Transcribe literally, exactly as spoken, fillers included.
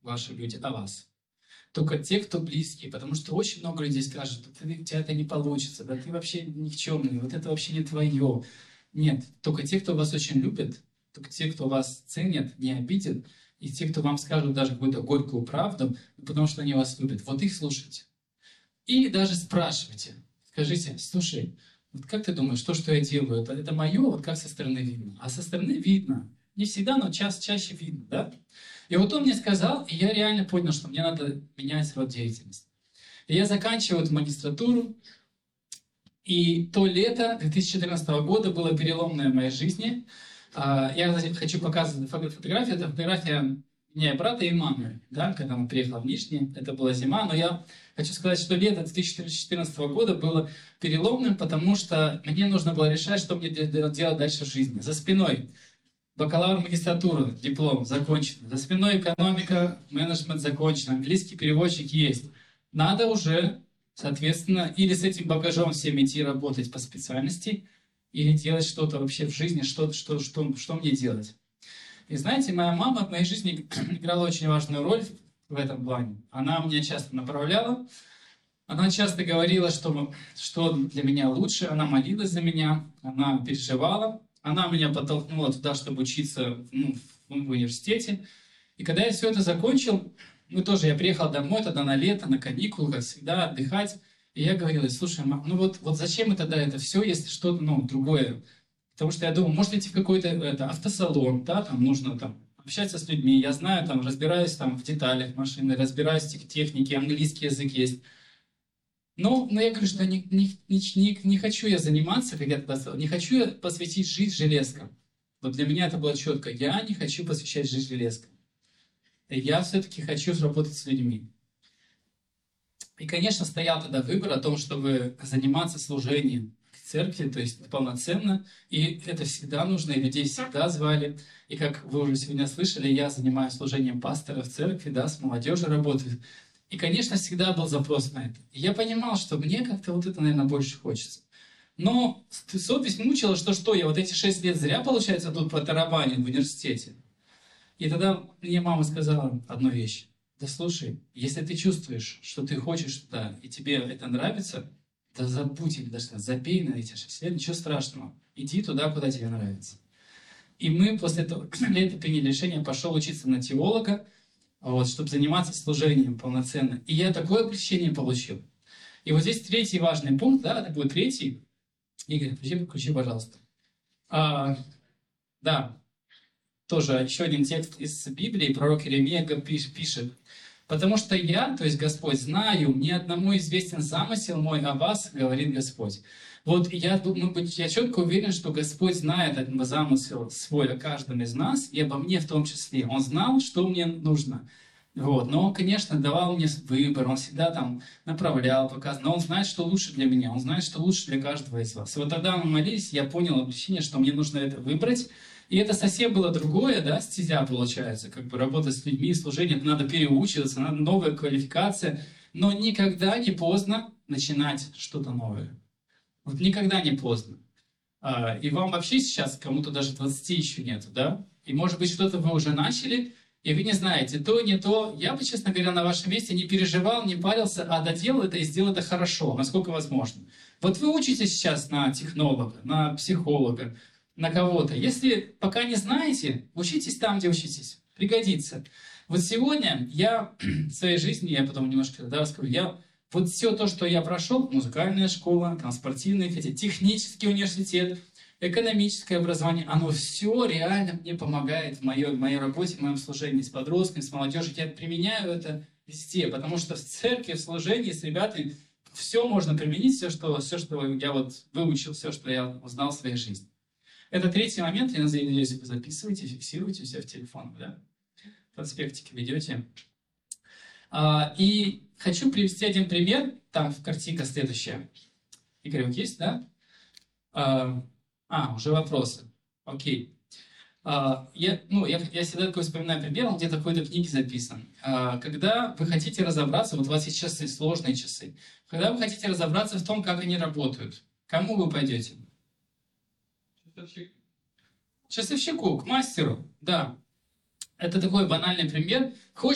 ваши люди о вас. Только те, кто близкие, потому что очень много людей скажут, да ты, у тебя это не получится, да ты вообще никчемный, вот это вообще не твое. Нет, только те, кто вас очень любит, только те, кто вас ценят, не обидят, и те, кто вам скажут даже какую-то горькую правду, потому что они вас любят, вот их слушайте. И даже спрашивайте, скажите, слушай, вот как ты думаешь, то, что я делаю, это, это мое, вот как со стороны видно? А со стороны видно. Не всегда, но ча- чаще видно, да? И вот он мне сказал, и я реально понял, что мне надо менять род деятельности. И я заканчиваю эту магистратуру, и то лето две тысячи четырнадцатого года было переломное в моей жизни. А, Я хочу показывать фотографию. Это фотография меня, брата и мамы, да, когда он приехал в Нижний. Это была зима, но я хочу сказать, что лето две тысячи четырнадцатого года было переломным, потому что мне нужно было решать, что мне делать дальше в жизни. За спиной бакалавр, магистратура, диплом закончен. За спиной экономика, менеджмент закончен. Английский переводчик есть. Надо уже, соответственно, или с этим багажом всем идти работать по специальности, или делать что-то вообще в жизни, что, что, что, что мне делать. И знаете, моя мама в моей жизни играла очень важную роль в этом плане. Она меня часто направляла, она часто говорила, что, что для меня лучше, она молилась за меня, она переживала. Она меня подтолкнула туда, чтобы учиться ну, в университете. И когда я все это закончил, ну тоже я приехал домой тогда на лето, на каникулы, как всегда, отдыхать. И я говорил, слушай, мам, ну вот, вот зачем это тогда это все, если что-то ну, другое? Потому что я думал, может идти в какой-то это, автосалон, да, там нужно там, общаться с людьми. Я знаю, там, разбираюсь там, в деталях машины, разбираюсь в технике, английский язык есть. Но, но я говорю, что не, не, не, не хочу я заниматься, как я тогда сказал, не хочу я посвятить жизнь железкам. Вот для меня это было четко. Я не хочу посвящать жизнь железкам. Я все-таки хочу работать с людьми. И, конечно, стоял тогда выбор о том, чтобы заниматься служением в церкви, то есть полноценно. И это всегда нужно, и людей всегда звали. И как вы уже сегодня слышали, я занимаюсь служением пастора в церкви, да, с молодежью работаю. И, конечно, всегда был запрос на это. И я понимал, что мне как-то вот это, наверное, больше хочется. Но совесть мучила, что что, я вот эти шесть лет зря, получается, тут протарабанил в университете. И тогда мне мама сказала одну вещь. Да слушай, если ты чувствуешь, что ты хочешь туда, и тебе это нравится, да забудь, или даже забей на эти шесть лет, ничего страшного. Иди туда, куда тебе нравится. И мы после этого лета приняли решение, пошел учиться на теолога, вот, чтобы заниматься служением полноценно. И я такое облегчение получил. И вот здесь третий важный пункт, да, это будет третий. Игорь, включи, включи пожалуйста. А, да, тоже еще один текст из Библии, пророк Иеремия пишет. «Потому что я, то есть Господь, знаю, мне одному известен замысел мой о вас, говорит Господь». Вот я, я четко уверен, что Господь знает этот замысел свой о каждом из нас, и обо мне в том числе. Он знал, что мне нужно. Вот. Но он, конечно, давал мне выбор, он всегда там направлял, показывал. Но он знает, что лучше для меня, он знает, что лучше для каждого из вас. И вот тогда мы молились, я понял облегчение, что мне нужно это выбрать. И это совсем было другое, да, стезя получается, как бы работать с людьми, служение, это надо переучиваться, надо новая квалификация. Но никогда не поздно начинать что-то новое. Вот никогда не поздно. А, и вам вообще сейчас кому-то даже двадцати еще нет, да? И может быть что-то вы уже начали, и вы не знаете, то, не то. Я бы, честно говоря, на вашем месте не переживал, не парился, а доделал это и сделал это хорошо, насколько возможно. Вот вы учитесь сейчас на технолога, на психолога, на кого-то. Если пока не знаете, учитесь там, где учитесь. Пригодится. Вот сегодня я в своей жизни, я потом немножко да, расскажу, я вот все то, что я прошел, музыкальная школа, там, спортивные, технический университет, экономическое образование, оно все реально мне помогает в моей, в моей работе, в моем служении с подростками, с молодежью. Я применяю это везде, потому что в церкви, в служении с ребятами все можно применить, все, что, все, что я вот выучил, все, что я узнал в своей жизни. Это третий момент, я надеюсь, вы записываете, фиксируете у себя в телефонах, да? Конспектики ведете. А, и хочу привести один пример. Там картинка следующая. Игорь, вот есть, да? А, а уже вопросы. Окей. А, я, ну, я, я всегда такой вспоминаю пример, он где-то в какой-то книге записан. А, когда вы хотите разобраться, вот у вас есть часы, сложные часы, когда вы хотите разобраться в том, как они работают, к кому вы пойдете? Часовщику, к мастеру, да. Это такой банальный пример.